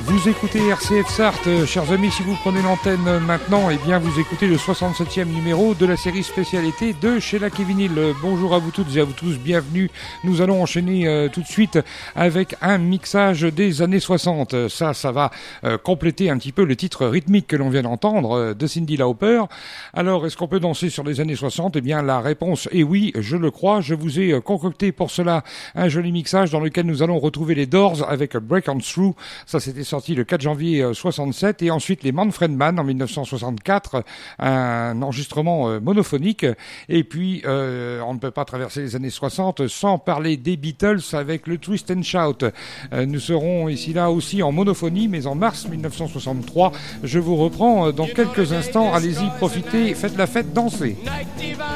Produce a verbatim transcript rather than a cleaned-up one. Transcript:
Vous écoutez R C F Sarthe, euh, chers amis, si vous prenez l'antenne euh, maintenant, eh bien vous écoutez le soixante-septième numéro de la série spécialité de chez Lac et Vinyle. Euh, bonjour à vous toutes et à vous tous, bienvenue. Nous allons enchaîner euh, tout de suite avec un mixage des années soixante. Ça, ça va euh, compléter un petit peu le titre rythmique que l'on vient d'entendre euh, de Cyndi Lauper. Alors, est-ce qu'on peut danser sur les années soixante? Eh bien, la réponse est oui, je le crois. Je vous ai euh, concocté pour cela un joli mixage dans lequel nous allons retrouver les Doors avec Break On Through. Ça, c'était sorti le quatre janvier soixante-sept, et ensuite les Manfred Mann en mille neuf cent soixante-quatre, un enregistrement euh, monophonique. Et puis, euh, on ne peut pas traverser les années soixante sans parler des Beatles avec le Twist and Shout. Euh, nous serons ici là aussi en monophonie, mais en mars mille neuf cent soixante-trois. Je vous reprends dans quelques instants. Allez-y, profitez, faites la fête, dansez.